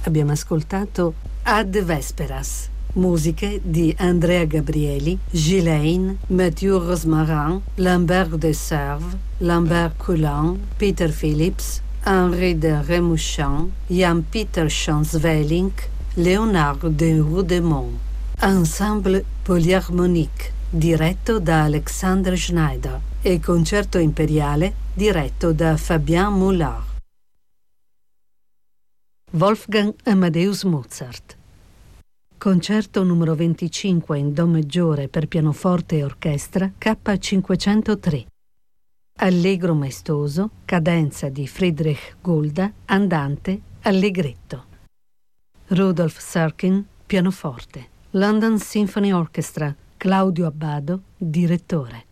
Abbiamo ascoltato Ad Vesperas, musiche di Andrea Gabrieli, Ghislaine, Mathieu Rosmarin, Lambert de Serve, Lambert Coulon, Peter Phillips, Henri de Remouchamp, Jan-Pieter Schans-Welink, Léonard de Houdemont. Ensemble Polyharmonique, diretto da Alexander Schneider, e Concerto Imperiale, diretto da Fabien Moulard. Wolfgang Amadeus Mozart. Concerto numero 25 in Do maggiore per pianoforte e orchestra, K503. Allegro maestoso, cadenza di Friedrich Gulda, andante, allegretto. Rudolf Serkin, pianoforte. London Symphony Orchestra, Claudio Abbado, direttore.